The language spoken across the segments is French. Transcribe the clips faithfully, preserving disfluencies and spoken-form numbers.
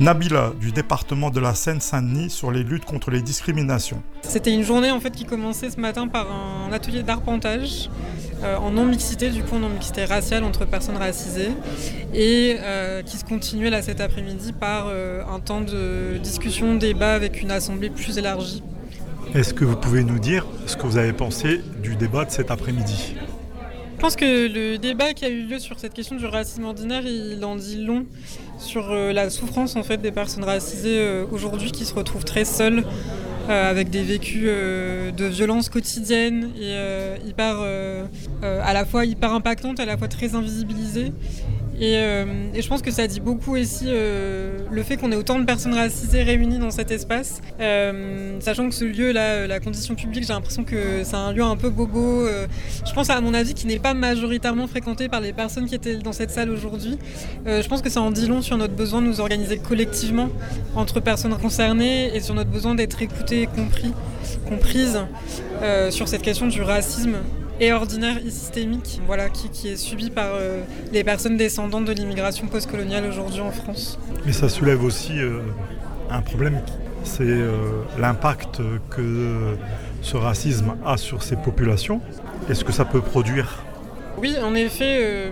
Nabila, du département de la Seine-Saint-Denis, sur les luttes contre les discriminations. C'était une journée en fait qui commençait ce matin par un atelier d'arpentage euh, en non-mixité, du coup en non-mixité raciale entre personnes racisées, et euh, qui se continuait là cet après-midi par euh, un temps de discussion, débat avec une assemblée plus élargie. Est-ce que vous pouvez nous dire ce que vous avez pensé du débat de cet après-midi ? Je pense que le débat qui a eu lieu sur cette question du racisme ordinaire, il en dit long sur euh, la souffrance en fait des personnes racisées euh, aujourd'hui qui se retrouvent très seules euh, avec des vécus euh, de violence quotidienne et euh, hyper, euh, euh, à la fois hyper impactantes, à la fois très invisibilisées. Et, euh, et je pense que ça dit beaucoup aussi euh, le fait qu'on ait autant de personnes racisées réunies dans cet espace, euh, sachant que ce lieu-là, la condition publique, j'ai l'impression que c'est un lieu un peu bobo. Euh, je pense à mon avis qui n'est pas majoritairement fréquenté par les personnes qui étaient dans cette salle aujourd'hui. Euh, je pense que ça en dit long sur notre besoin de nous organiser collectivement entre personnes concernées et sur notre besoin d'être écoutés et compris, comprises euh, sur cette question du racisme et ordinaire et systémique, voilà, qui, qui est subi par euh, les personnes descendantes de l'immigration postcoloniale aujourd'hui en France. Mais ça soulève aussi euh, un problème, c'est euh, l'impact que ce racisme a sur ces populations. Est-ce que ça peut produire ? Oui, en effet, euh,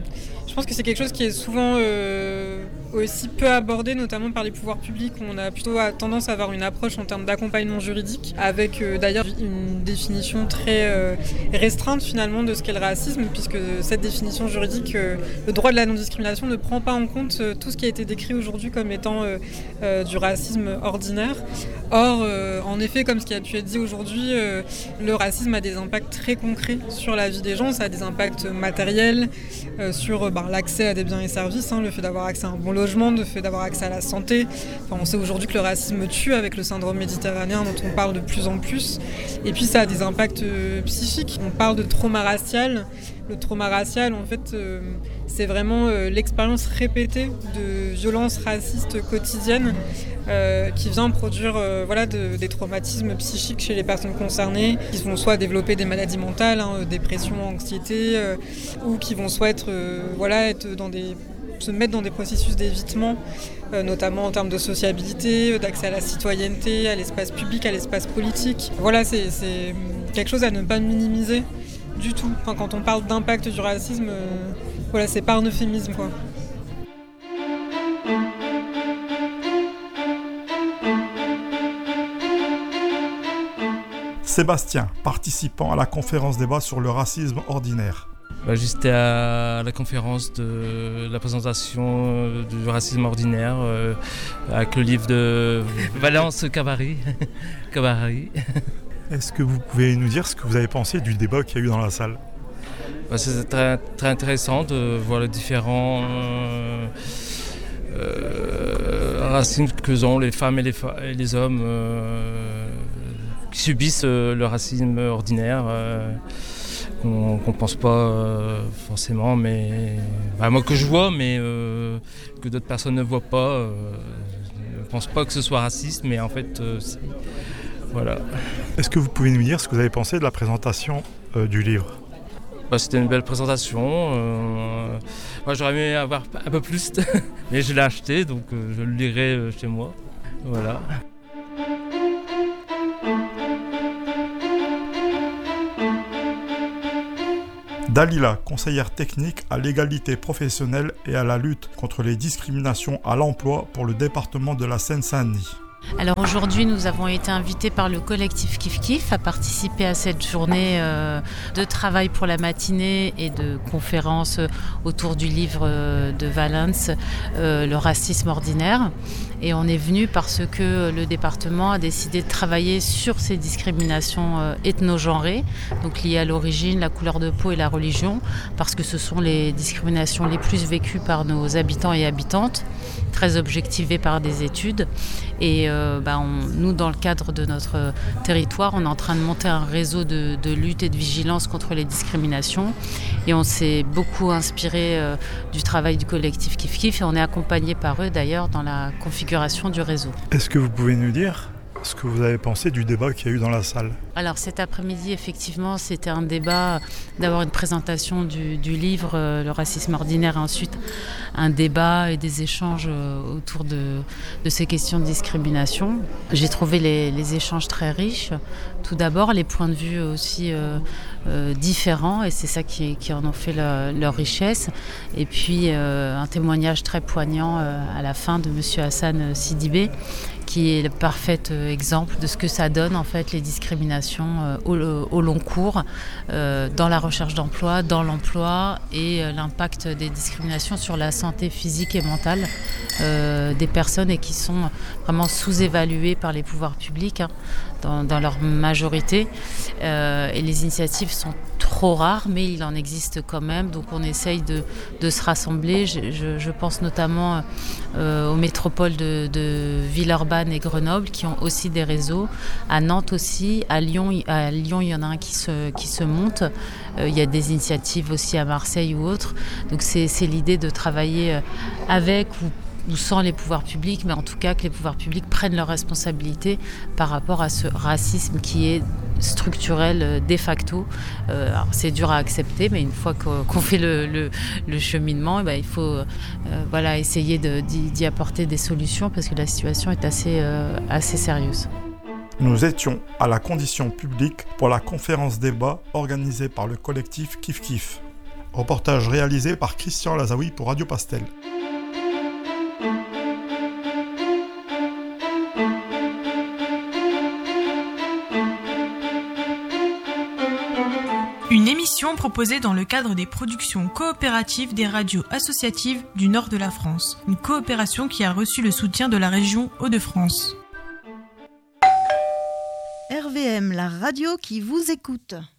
je pense que c'est quelque chose qui est souvent euh, aussi peu abordé, notamment par les pouvoirs publics. On a plutôt tendance à avoir une approche en termes d'accompagnement juridique, avec euh, d'ailleurs une définition très euh, restreinte finalement de ce qu'est le racisme, puisque cette définition juridique, euh, le droit de la non-discrimination ne prend pas en compte euh, tout ce qui a été décrit aujourd'hui comme étant euh, euh, du racisme ordinaire. Or, euh, en effet, comme ce qui a pu être dit aujourd'hui, euh, le racisme a des impacts très concrets sur la vie des gens. Ça a des impacts matériels, euh, sur euh, bah, l'accès à des biens et services, hein, le fait d'avoir accès à un bon logement, le fait d'avoir accès à la santé. Enfin, on sait aujourd'hui que le racisme tue avec le syndrome méditerranéen dont on parle de plus en plus. Et puis ça a des impacts euh, psychiques. On parle de trauma racial. Le trauma racial, en fait, euh, c'est vraiment euh, l'expérience répétée de violences racistes quotidiennes euh, qui vient produire euh, voilà, de, des traumatismes psychiques chez les personnes concernées, qui vont soit développer des maladies mentales, hein, dépression, anxiété, euh, ou qui vont soit être, euh, voilà, être dans des, se mettre dans des processus d'évitement, euh, notamment en termes de sociabilité, d'accès à la citoyenneté, à l'espace public, à l'espace politique. Voilà, c'est, c'est quelque chose à ne pas minimiser du tout. Enfin, quand on parle d'impact du racisme, euh, voilà, c'est pas un euphémisme, quoi. Sébastien, participant à la conférence débat sur le racisme ordinaire. Bah, j'étais à la conférence de la présentation du racisme ordinaire euh, avec le livre de Valence Cavary. Cavary. Est-ce que vous pouvez nous dire ce que vous avez pensé du débat qu'il y a eu dans la salle ? Bah, c'est très, très intéressant de voir les différents euh, euh, racismes que ont les femmes et les, fa- et les hommes euh, qui subissent euh, le racisme ordinaire. Euh, qu'on ne pense pas euh, forcément, mais bah, moi que je vois, mais euh, que d'autres personnes ne voient pas. Euh, je ne pense pas que ce soit raciste, mais en fait, euh, c'est... Voilà. Est-ce que vous pouvez nous dire ce que vous avez pensé de la présentation euh, du livre ? Bah, c'était une belle présentation. Euh, moi, j'aurais aimé avoir un peu plus, mais je l'ai acheté, donc euh, je le lirai euh, chez moi. Voilà. Dalila, conseillère technique à l'égalité professionnelle et à la lutte contre les discriminations à l'emploi pour le département de la Seine-Saint-Denis. Alors aujourd'hui, nous avons été invités par le collectif Kif Kif à participer à cette journée euh, de travail pour la matinée et de conférences autour du livre de Valence, euh, Le racisme ordinaire. Et on est venu parce que le département a décidé de travailler sur ces discriminations euh, ethno-genrées, donc liées à l'origine, la couleur de peau et la religion, parce que ce sont les discriminations les plus vécues par nos habitants et habitantes, très objectivées par des études. Et euh, bah on, nous, dans le cadre de notre territoire, on est en train de monter un réseau de, de lutte et de vigilance contre les discriminations. Et on s'est beaucoup inspiré euh, du travail du collectif Kif Kif et on est accompagné par eux d'ailleurs dans la configuration du réseau. Est-ce que vous pouvez nous dire ce que vous avez pensé du débat qu'il y a eu dans la salle ? Alors cet après-midi, effectivement, c'était un débat d'avoir une présentation du, du livre euh, Le racisme ordinaire et ensuite un débat et des échanges autour de, de ces questions de discrimination. J'ai trouvé les, les échanges très riches. Tout d'abord, les points de vue aussi euh, euh, différents, et c'est ça qui, qui en ont fait leur, leur richesse. Et puis, euh, un témoignage très poignant euh, à la fin de M. Hassan Sidibé, qui est le parfait exemple de ce que ça donne en fait les discriminations au, au long cours euh, dans la recherche d'emploi, dans l'emploi et euh, l'impact des discriminations sur la santé physique et mentale euh, des personnes et qui sont vraiment sous-évaluées par les pouvoirs publics hein, dans, dans leur majorité. Euh, et les initiatives sont trop rares, mais il en existe quand même. Donc on essaye de, de se rassembler. Je, je, je pense notamment euh, aux métropoles de, de Villeurbanne et Grenoble qui ont aussi des réseaux. À Nantes aussi, à Lyon, à Lyon il y en a un qui se, qui se monte. Euh, il y a des initiatives aussi à Marseille ou autres. Donc c'est, c'est l'idée de travailler avec ou ou sans les pouvoirs publics, mais en tout cas que les pouvoirs publics prennent leurs responsabilités par rapport à ce racisme qui est structurel de facto. Euh, alors c'est dur à accepter, mais une fois qu'on fait le, le, le cheminement, eh ben, il faut euh, voilà, essayer de, d'y, d'y apporter des solutions parce que la situation est assez, euh, assez sérieuse. Nous étions à la condition publique pour la conférence débat organisée par le collectif Kif Kif. Reportage réalisé par Christian Lazaoui pour Radio Pastel. Une émission proposée dans le cadre des productions coopératives des radios associatives du nord de la France. Une coopération qui a reçu le soutien de la région Hauts-de-France. R V M, la radio qui vous écoute.